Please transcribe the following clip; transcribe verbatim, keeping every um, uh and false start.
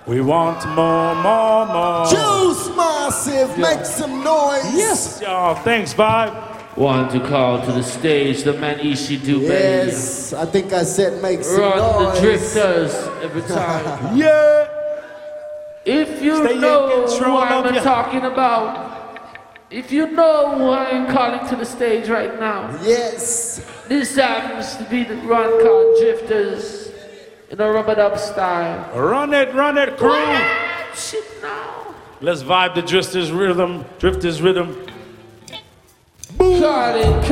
We want more, more, more. Juice Massive, yeah. Make some noise. Yes, y'all. Thanks, Vibe. Want to call to the stage the man Ishi Dubey. Yes, I think I said make some Run noise. the drifters every time. Yeah. If you Stay know in who I'm ya. talking about, if you know who I am calling to the stage right now, yes, this happens to be the Run Call Drifters in a rub-a-dub style. Run it, run it, crew. What? Shit now. Let's vibe the drifters rhythm, drifters rhythm. Call it.